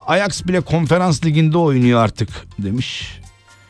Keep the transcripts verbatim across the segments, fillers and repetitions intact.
Ajax bile konferans liginde oynuyor artık demiş.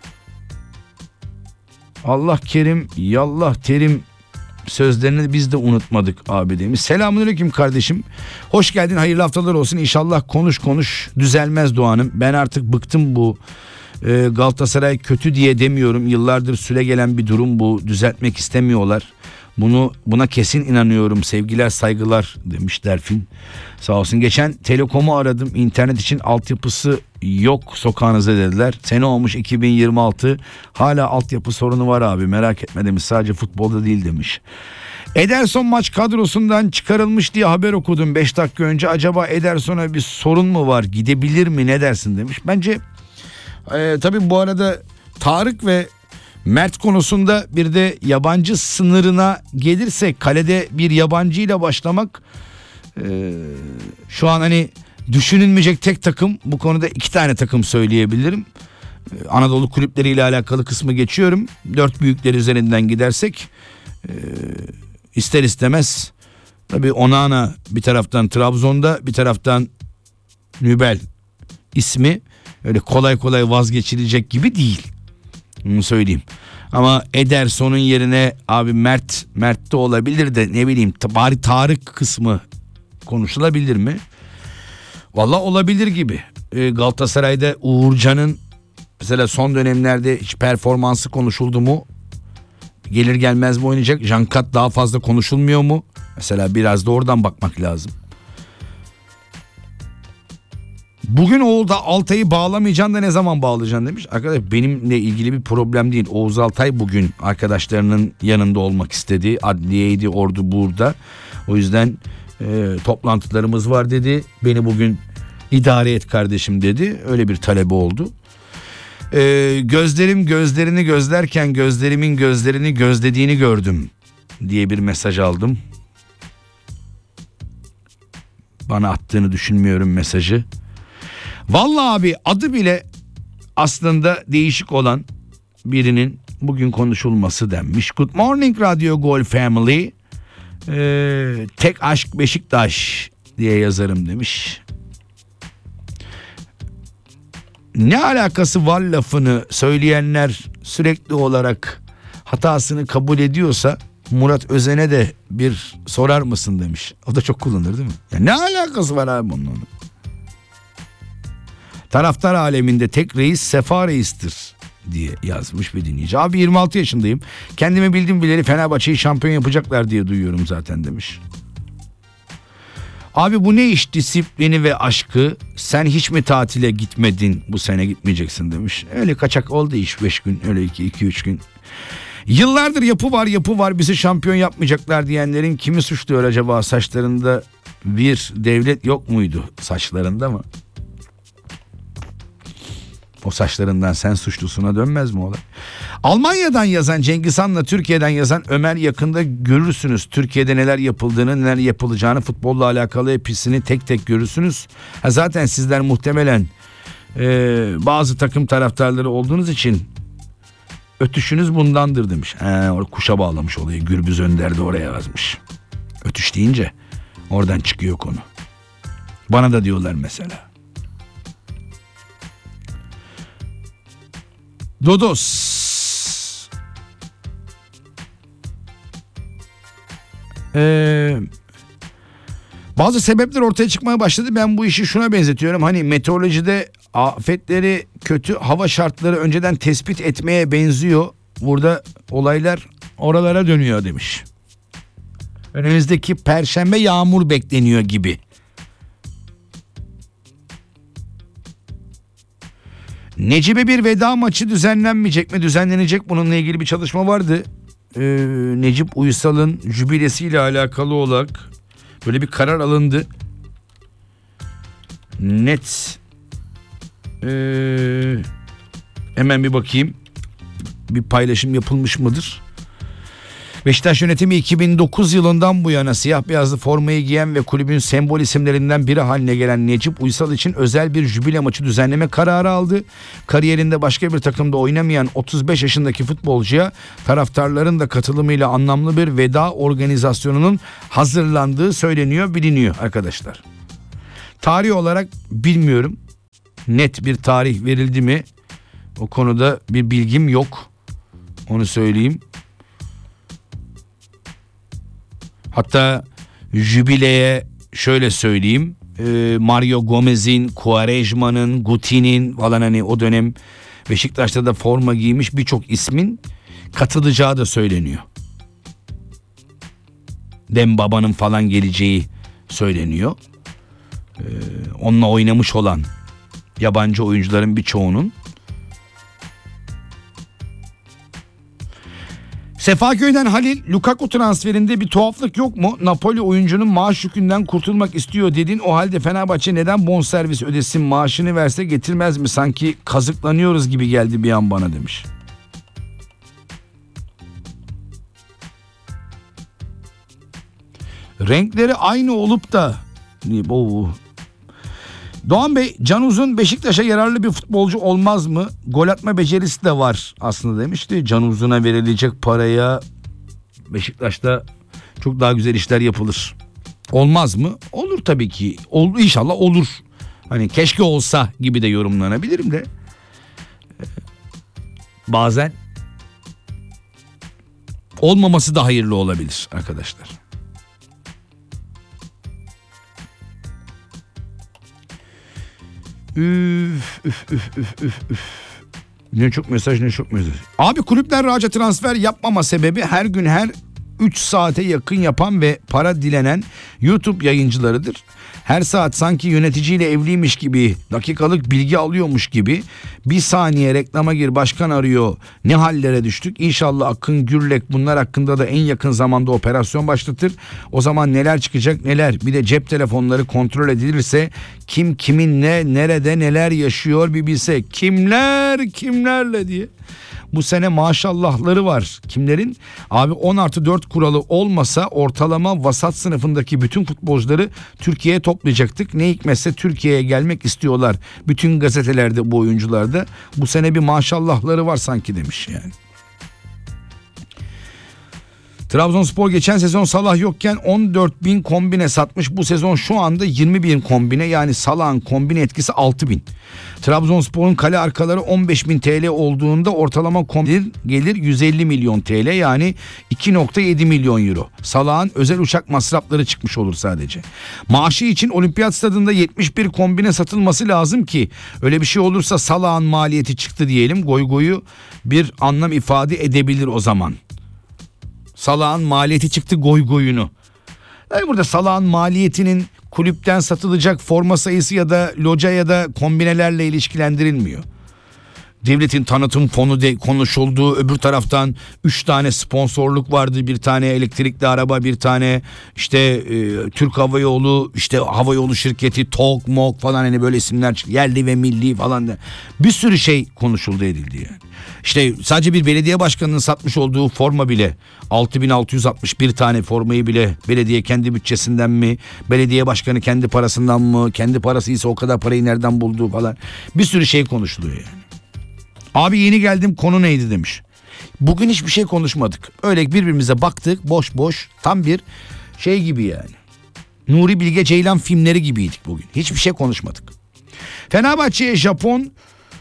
Allah kerim, yallah terim sözlerini biz de unutmadık abi demiş. Selamünaleyküm kardeşim. Hoş geldin, hayırlı haftalar olsun. İnşallah konuş konuş düzelmez Doğan'ım. Ben artık bıktım bu e, Galatasaray kötü diye demiyorum. Yıllardır süre gelen bir durum bu. Düzeltmek istemiyorlar. Bunu buna kesin inanıyorum. Sevgiler saygılar demiş Delfin. Sağ olsun. Geçen Telekom'u aradım. İnternet için altyapısı yok sokağınıza dediler. Sene olmuş iki bin yirmi altı. Hala altyapı sorunu var abi, merak etme demiş. Sadece futbolda değil demiş. Ederson maç kadrosundan çıkarılmış diye haber okudum beş dakika önce. Acaba Ederson'a bir sorun mu var? Gidebilir mi? Ne dersin demiş. Bence e, tabii bu arada Tarık ve Mert konusunda bir de yabancı sınırına gelirsek, kalede bir yabancıyla başlamak e, şu an hani düşünülmeyecek tek takım. Bu konuda iki tane takım söyleyebilirim. E, Anadolu kulüpleriyle alakalı kısmı geçiyorum. Dört büyükleri üzerinden gidersek e, ister istemez tabii Onana bir taraftan Trabzon'da, bir taraftan Nübel ismi öyle kolay kolay vazgeçilecek gibi değil. Bunu söyleyeyim. Ama Ederson'un yerine abi Mert Mert de olabilir de ne bileyim bari Tarık kısmı konuşulabilir mi? Vallahi olabilir gibi. Ee, Galatasaray'da Uğurcan'ın mesela son dönemlerde hiç performansı konuşuldu mu? Gelir gelmez mi oynayacak? Jankat daha fazla konuşulmuyor mu? Mesela biraz da oradan bakmak lazım. Bugün Oğuz'da Altay'ı bağlamayacaksın da ne zaman bağlayacaksın demiş. Arkadaş benimle ilgili bir problem değil. Oğuz Altay bugün arkadaşlarının yanında olmak istedi. Adliyeydi, ordu burada. O yüzden e, toplantılarımız var dedi. Beni bugün idare et kardeşim dedi. Öyle bir talebi oldu. E, gözlerim gözlerini gözlerken gözlerimin gözlerini gözlediğini gördüm diye bir mesaj aldım. Bana attığını düşünmüyorum mesajı. Vallahi abi adı bile aslında değişik olan birinin bugün konuşulması denmiş. Good morning Radio Gol Family. Ee, tek aşk Beşiktaş diye yazarım demiş. Ne alakası var lafını söyleyenler sürekli olarak hatasını kabul ediyorsa Murat Özen'e de bir sorar mısın demiş. O da çok kullanır değil mi? Ya ne alakası var abi bunun? Taraftar aleminde tek reis Sefa Reis'tir diye yazmış bir dinleyici. Abi yirmi altı yaşındayım. Kendimi bildim bileli Fenerbahçe'yi şampiyon yapacaklar diye duyuyorum zaten demiş. Abi bu ne iş disiplini ve aşkı? Sen hiç mi tatile gitmedin, bu sene gitmeyeceksin demiş. Öyle kaçak oldu iş beş gün, öyle iki iki üç gün. Yıllardır yapı var yapı var bizi şampiyon yapmayacaklar diyenlerin kimi suçluyor acaba? Saçlarında bir devlet yok muydu, saçlarında mı? O saçlarından sen suçlusuna dönmez mi olay? Almanya'dan yazan Cengiz Han'la Türkiye'den yazan Ömer yakında görürsünüz. Türkiye'de neler yapıldığını, neler yapılacağını, futbolla alakalı hepsini tek tek görürsünüz. Ha zaten sizler muhtemelen e, bazı takım taraftarları olduğunuz için ötüşünüz bundandır demiş. He, kuşa bağlamış olayı. Gürbüz Önder de oraya yazmış. Ötüş deyince oradan çıkıyor konu. Bana da diyorlar mesela. Dodos. Ee, bazı sebepler ortaya çıkmaya başladı. Ben bu işi şuna benzetiyorum. Hani meteorolojide afetleri, kötü hava şartları önceden tespit etmeye benziyor. Burada olaylar oralara dönüyor demiş. Önümüzdeki Perşembe yağmur bekleniyor gibi. Necip'e bir veda maçı düzenlenmeyecek mi? Düzenlenecek. Bununla ilgili bir çalışma vardı. Ee, Necip Uysal'ın jübilesiyle alakalı olarak böyle bir karar alındı. Net. Ee, hemen bir bakayım. Bir paylaşım yapılmış mıdır? Beşiktaş yönetimi iki bin dokuz yılından bu yana siyah beyazlı formayı giyen ve kulübün sembol isimlerinden biri haline gelen Necip Uysal için özel bir jübile maçı düzenleme kararı aldı. Kariyerinde başka bir takımda oynamayan otuz beş yaşındaki futbolcuya taraftarların da katılımıyla anlamlı bir veda organizasyonunun hazırlandığı söyleniyor, biliniyor arkadaşlar. Tarih olarak bilmiyorum. net bir tarih verildi mi? O konuda bir bilgim yok. Onu söyleyeyim. Hatta jübileye şöyle söyleyeyim. Mario Gomez'in, Quaresma'nın, Guti'nin falan, hani o dönem Beşiktaş'ta da forma giymiş birçok ismin katılacağı da söyleniyor. Dembaba'nın falan geleceği söyleniyor. Ee, onunla oynamış olan yabancı oyuncuların birçoğunun. Sefaköy'den Halil, Lukaku transferinde bir tuhaflık yok mu? Napoli oyuncunun maaş yükünden kurtulmak istiyor dedin. O halde Fenerbahçe neden bonservis ödesin, maaşını verse getirmez mi? Sanki kazıklanıyoruz gibi geldi bir an bana demiş. Renkleri aynı olup da Oo. Doğan Bey, Can Uzun Beşiktaş'a yararlı bir futbolcu olmaz mı? Gol atma becerisi de var aslında demişti. Can Uzun'a verilecek paraya Beşiktaş'ta çok daha güzel işler yapılır. Olmaz mı? Olur tabii ki. Ol, inşallah olur. Hani keşke olsa gibi de yorumlanabilirim de. Bazen olmaması da hayırlı olabilir arkadaşlar. Üf, üf, üf, üf, üf, üf. Ne çok mesaj ne çok mesaj. Abi kulüpler raca transfer yapmama sebebi her gün her üç saate yakın yapan ve para dilenen YouTube yayıncılarıdır. Her saat sanki yöneticiyle evliymiş gibi, dakikalık bilgi alıyormuş gibi, bir saniye reklama gir, başkan arıyor, ne hallere düştük. İnşallah Akın Gürlek bunlar hakkında da en yakın zamanda operasyon başlatır. O zaman neler çıkacak neler, bir de cep telefonları kontrol edilirse kim kiminle nerede neler yaşıyor bir bilse, kimler kimlerle diye. Bu sene maşallahları var. Kimlerin? Abi on artı dört kuralı olmasa ortalama vasat sınıfındaki bütün futbolcuları Türkiye'ye toplayacaktık. Ne hikmetse Türkiye'ye gelmek istiyorlar. Bütün gazetelerde bu oyuncularda. Bu sene bir maşallahları var sanki demiş yani. Trabzonspor geçen sezon Salah yokken on dört bin kombine satmış. Bu sezon şu anda yirmi bin kombine, yani Salah'ın kombine etkisi altı bin. Trabzonspor'un kale arkaları on beş bin T L olduğunda ortalama kombine gelir yüz elli milyon T L, yani iki nokta yedi milyon euro. Salah'ın özel uçak masrafları çıkmış olur sadece. Maaşı için olimpiyat stadında yetmiş bir kombine satılması lazım ki öyle bir şey olursa Salah'ın maliyeti çıktı diyelim. Goy goyu bir anlam ifade edebilir o zaman. Salah'ın maliyeti çıktı goy goyunu. Yani burada Salah'ın maliyetinin kulüpten satılacak forma sayısı ya da loca ya da kombinelerle ilişkilendirilmiyor. Devletin tanıtım fonu de konuşulduğu, öbür taraftan üç tane sponsorluk vardı. Bir tane elektrikli araba, bir tane işte e, Türk Hava Yolu, işte hava yolu şirketi, TOG, MOG falan, hani böyle isimler çıktı. Yerli ve milli falan da. Bir sürü şey konuşuldu edildi yani. İşte sadece bir belediye başkanının satmış olduğu forma bile altı bin altı yüz altmış bir tane formayı bile belediye kendi bütçesinden mi, belediye başkanı kendi parasından mı, kendi parası ise o kadar parayı nereden bulduğu falan, bir sürü şey konuşuluyor yani. Abi yeni geldim, konu neydi demiş. Bugün hiçbir şey konuşmadık. Öyle birbirimize baktık boş boş, tam bir şey gibi yani. Nuri Bilge Ceylan filmleri gibiydik bugün. Hiçbir şey konuşmadık. Fenerbahçe'ye Japon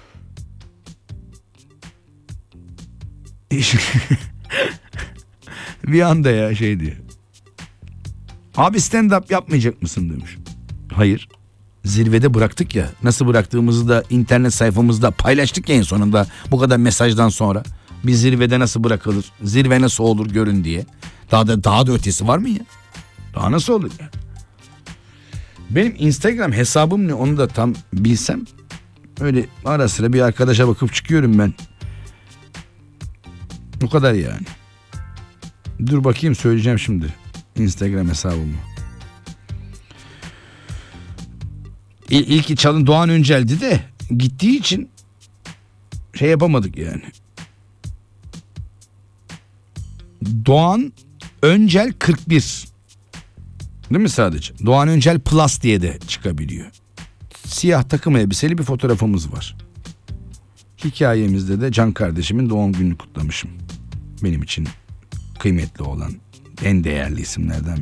bir anda ya şey diyor. Abi stand up yapmayacak mısın demiş. Hayır. Zirvede bıraktık ya. Nasıl bıraktığımızı da internet sayfamızda paylaştık ya en sonunda, bu kadar mesajdan sonra. Bir zirvede nasıl bırakılır? Zirve nasıl olur görün diye. Daha da daha da ötesi var mı ya? Daha nasıl olur ya? Benim Instagram hesabım ne, onu da tam bilsem. Öyle ara sıra bir arkadaşa bakıp çıkıyorum ben. Bu kadar yani. Dur bakayım, söyleyeceğim şimdi Instagram hesabımı. İlk çalın Doğan Öncel'di de gittiği için şey yapamadık yani. Doğan Öncel kırk bir. Değil mi sadece? Doğan Öncel Plus diye de çıkabiliyor. Siyah takım elbiseli bir fotoğrafımız var. Hikayemizde de Can kardeşimin doğum gününü kutlamışım. Benim için kıymetli olan, en değerli isimlerden